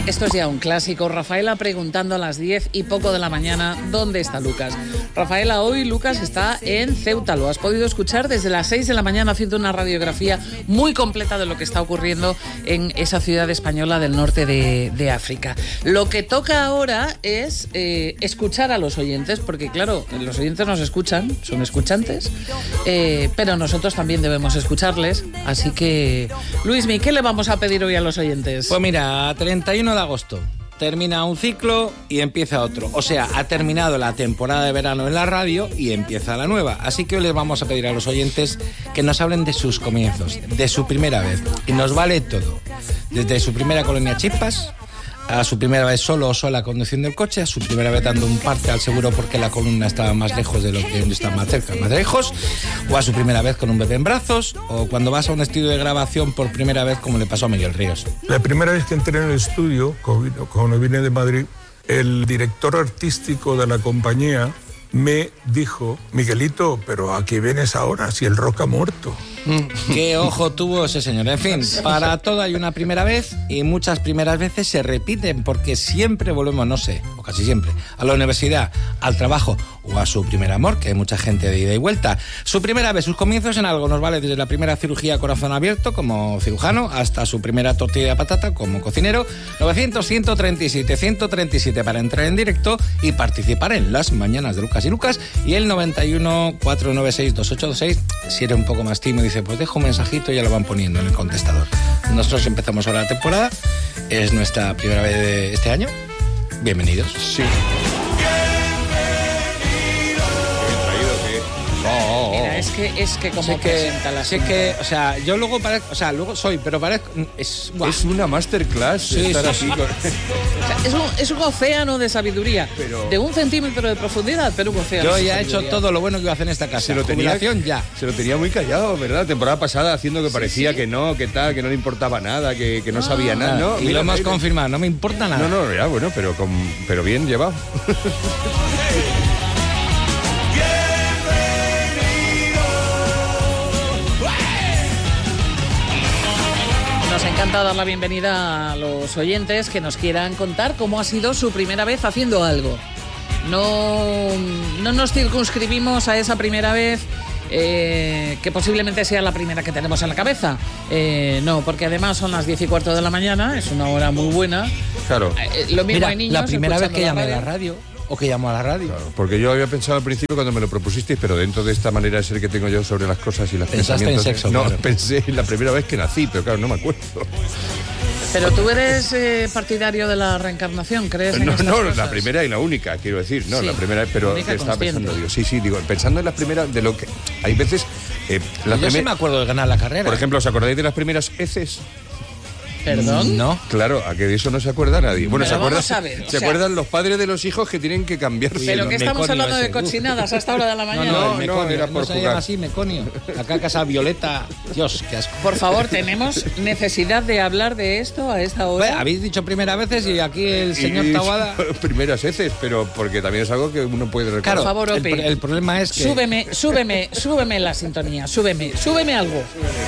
Esto es ya un clásico. Rafaela preguntando a las 10 y poco de la mañana ¿dónde está Lucas? Rafaela, hoy Lucas está en Ceuta. Lo has podido escuchar desde las 6 de la mañana haciendo una radiografía muy completa de lo que está ocurriendo en esa ciudad española del norte de África. Lo que toca ahora es escuchar a los oyentes, porque claro, los oyentes nos escuchan, son escuchantes, pero nosotros también debemos escucharles. Así que, Luismi, ¿qué le vamos a pedir hoy a los oyentes? Pues mira, 31 de agosto termina un ciclo y empieza otro. O sea, ha terminado la temporada de verano en la radio y empieza la nueva. Así que hoy les vamos a pedir a los oyentes que nos hablen de sus comienzos, de su primera vez. Y nos vale todo. Desde su primera colonia Chispas, a su primera vez solo o sola conduciendo el coche, a su primera vez dando un parte al seguro porque la columna estaba más lejos de lo que está más cerca, más lejos, o a su primera vez con un bebé en brazos, o cuando vas a un estudio de grabación por primera vez como le pasó a Miguel Ríos. La primera vez que entré en el estudio, cuando vine de Madrid, el director artístico de la compañía me dijo: Miguelito, pero ¿a qué vienes ahora si el rock ha muerto? Qué ojo tuvo ese señor. En fin, para todo hay una primera vez y muchas primeras veces se repiten porque siempre volvemos, no sé, o casi siempre, a la universidad, al trabajo o a su primer amor, que hay mucha gente de ida y vuelta. Su primera vez, sus comienzos en algo nos vale desde la primera cirugía a corazón abierto como cirujano hasta su primera tortilla de patata como cocinero. 900-137-137 para entrar en directo y participar en las mañanas de Lucas y Lucas, y el 91-496-2826. Si eres un poco más tímido, dice, pues dejo un mensajito y ya lo van poniendo en el contestador. Nosotros empezamos ahora la temporada, es nuestra primera vez de este año. Bienvenidos. Sí. Mira, es que como presenta la que, o sea, yo luego parezco, o sea, luego soy, pero parezco, es una masterclass. Sí, estar sí, así sí. con... es un océano de sabiduría, pero... de 1 centímetro de profundidad, pero un océano. Yo ya he hecho todo lo bueno que iba a hacer en esta casa. Se lo tenía muy callado, ¿verdad? La temporada pasada haciendo que parecía que no, que tal, que no le importaba nada, que no sabía nada, ¿no? Y mira, lo hemos confirmado, no me importa nada. No, ya, bueno, pero bien llevado. Nos encanta dar la bienvenida a los oyentes que nos quieran contar cómo ha sido su primera vez haciendo algo. No nos circunscribimos a esa primera vez que posiblemente sea la primera que tenemos en la cabeza. No, porque además son las 10:15 de la mañana, es una hora muy buena. Claro. Lo mismo Mira, hay niños la primera vez que llamé a radio. la radio o que llamo a la radio. Claro, porque yo había pensado al principio cuando me lo propusisteis, pero dentro de esta manera de ser que tengo yo sobre las cosas y los Pensaste pensamientos... en sexo, no, claro. Pensé en la primera vez que nací, pero claro, no me acuerdo. Pero tú eres partidario de la reencarnación, ¿crees en estas cosas? La primera y la única, quiero decir. No, Sí, la primera vez, pero única estaba consciente. pensando, digo, pensando en las primeras, de lo que... Hay veces... Yo sí me acuerdo de ganar la carrera. Por ejemplo, ¿os acordáis de las primeras heces? ¿Perdón? No. Claro, a que de eso no se acuerda nadie. Bueno, Pero ¿se acuerdan? vamos a ver, ¿Se acuerdan los padres de los hijos que tienen que cambiarse? ¿Pero qué estamos meconio hablando de ese. cochinadas a esta hora de la mañana? No, el meconio, era por no se jugar. llama así, meconio. Acá casa Violeta, Dios, qué asco. Por favor, tenemos necesidad de hablar de esto a esta hora. Bueno, habéis dicho primeras veces y aquí el señor Taboada... Primeras heces, pero porque también es algo que uno puede recordar. Claro, Por favor, Ope. el problema es que... Súbeme la sintonía, súbeme algo.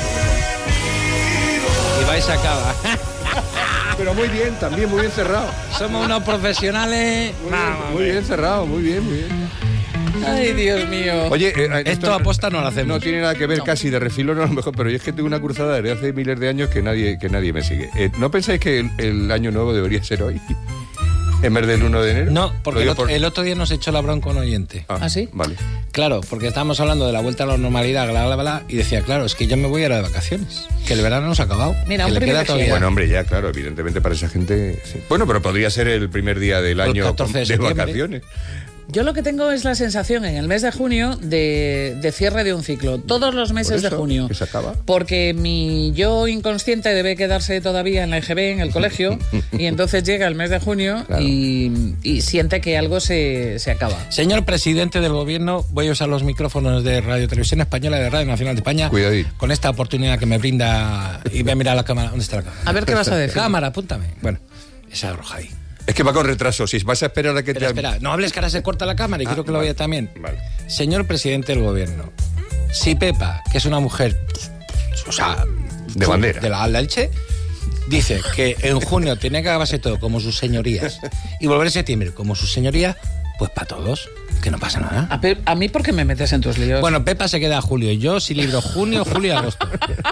Y vais a acabar. Pero muy bien, también muy bien cerrado. Somos unos profesionales... Muy bien cerrado, muy bien. Ay, Dios mío. Oye, Esto aposta no lo hacemos. No tiene nada que ver casi de refilón a lo mejor, pero yo es que tengo una cruzada desde hace miles de años que nadie me sigue. ¿No pensáis que el año nuevo debería ser hoy? ¿En vez del 1 de enero? No, porque el otro día nos echó la bronca un oyente. ¿Ah, sí? Vale. Claro, porque estábamos hablando de la vuelta a la normalidad, bla, y decía, claro, es que yo me voy ahora de vacaciones, que el verano no se ha acabado, Mira, que un le queda privilegio. todavía... Bueno, hombre, ya, claro, evidentemente para esa gente... Sí. Bueno, pero podría ser el primer día del año 14 de de septiembre. vacaciones. Yo lo que tengo es la sensación en el mes de junio de cierre de un ciclo. Todos los meses Por eso, de junio. que se acaba. Porque mi yo inconsciente debe quedarse todavía en la EGB, en el colegio, y entonces llega el mes de junio Claro. y siente que algo se acaba. Señor presidente del gobierno, voy a usar los micrófonos de Radio Televisión Española y de Radio Nacional de España. Cuidadito. Con esta oportunidad que me brinda, y voy a mirar la cámara. ¿Dónde está la cámara? A ver qué vas a decir. Cámara, apúntame. Bueno, esa roja ahí. Es que va con retraso. Si vas a esperar a que Espera, no hables que ahora se corta la cámara y quiero que lo vea también. Vale. Señor presidente del gobierno, si Pepa, que es una mujer, o sea, De bandera. de la Leche, dice que en junio tiene que acabarse todo como sus señorías y volver en septiembre como sus señorías, pues para todos, que no pasa nada. A mí, ¿por qué me metes en tus líos? Bueno, Pepa se queda a julio, yo sí libro junio, julio y agosto.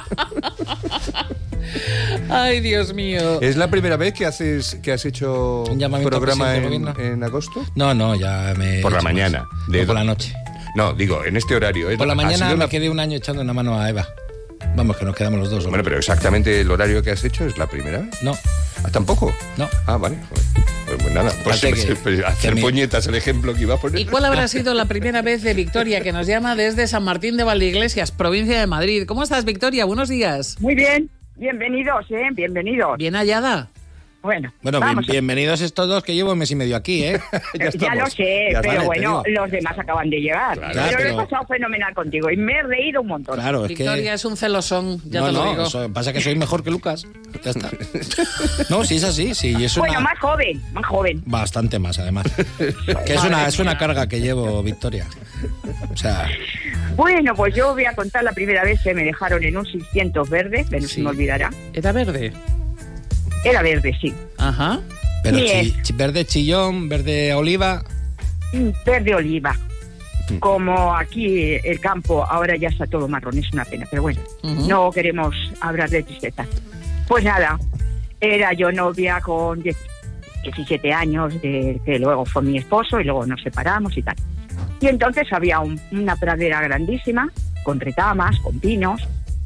Ay, Dios mío. ¿Es la primera vez que has hecho Un llamamiento programa al presidente del en agosto? No, ya me... Por la he hecho mañana. más. No, por la noche. No, digo, en este horario. Por la Ha mañana sido me quedé un año echando una mano a Eva. Vamos, que nos quedamos los dos. Bueno, pero exactamente el horario que has hecho es la primera vez. No, ¿Ah, tampoco? no. Ah, vale. Pues nada, pues, Fíjate que hacer mi- puñetas el ejemplo que iba a poner. ¿Y cuál habrá sido la primera vez de Victoria, que nos llama desde San Martín de Valdeiglesias, provincia de Madrid? ¿Cómo estás, Victoria? Buenos días. Muy bien, bienvenidos, bienvenidos. Bien hallada. Bueno, Bueno, vamos. bienvenidos estos dos, que llevo un mes y medio aquí, ¿eh? Ya estamos. lo sé, Ya pero está, bueno, te digo. los demás acaban de llegar. Claro, pero lo pero- he pasado fenomenal contigo y me he reído un montón. Claro, es Victoria que... es un celosón, ya no, te lo no, digo. eso pasa que soy mejor que Lucas. Ya está. No, sí es así, sí, es una... Bueno, más joven. Bastante más, además. Que es una carga que llevo, Victoria. O sea, Bueno, pues yo voy a contar la primera vez que me dejaron en un 600 verde, que no Sí. se me olvidará. ¿Era verde? Era verde, sí. Ajá. pero Bien. verde chillón, verde oliva... Verde oliva. Como aquí el campo ahora ya está todo marrón, es una pena, pero bueno, Ujú. no queremos hablar de tristeza. Pues nada, era yo novia con 17 años, que luego fue mi esposo y luego nos separamos y tal. Y entonces había una pradera grandísima, con retamas, con pinos,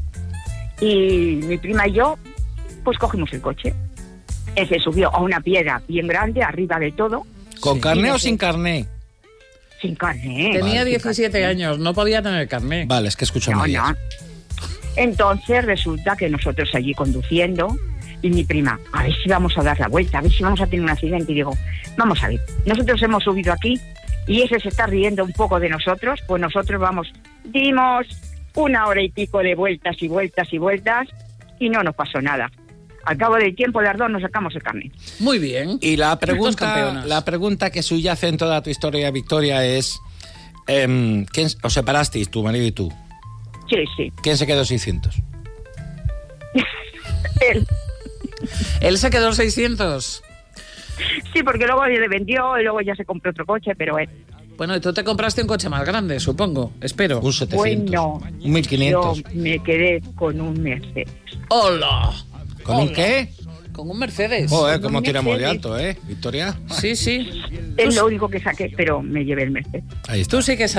y mi prima y yo, pues cogimos el coche. Él se subió a una piedra bien grande, arriba de todo, ¿Con Sí. carné o sin carné? sin carne. Tenía Vale. 17 años, no podía tener carné. Vale, es que escucho No, medias. no. Entonces resulta que nosotros allí conduciendo y mi prima, a ver si vamos a dar la vuelta, a ver si vamos a tener un accidente. Y digo, vamos a ver, nosotros hemos subido aquí y ese se está riendo un poco de nosotros, pues nosotros dimos 1 hora y pico de vueltas y vueltas y vueltas y no nos pasó nada. Al cabo del tiempo, las dos nos sacamos el carnet. Muy bien. Y Dos campeonas. la pregunta que subyace en toda tu historia, Victoria, es... ¿quién os separasteis, tu marido y tú? Sí, sí. ¿Quién se quedó 600? Él. Él se quedó 600. Sí, porque luego le vendió y luego ya se compró otro coche, pero él. Bueno, y tú te compraste un coche más grande, supongo. Espero. Un 700. Bueno, Un 1500. yo me quedé con un Mercedes. ¡Hola! ¿Con un Hola. qué? Con un Mercedes. Joder, Con cómo un tiramos de Mercedes. alto, ¿eh? Victoria. Sí, sí. Es lo único que saqué, pero me llevé el Mercedes. Ahí está. Tú sí que